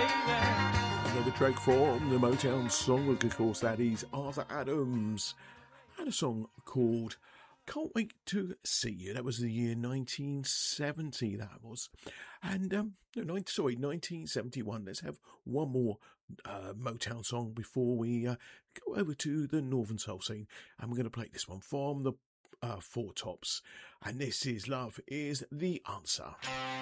Another track from the Motown Songbook, of course, that is Arthur Adams, and a song called Can't Wait to See You. That was the year 1970, that was. And, 1971. Let's have one more Motown song before we go over to the Northern Soul scene. And we're going to play this one from the Four Tops. And this is Love Is the Answer.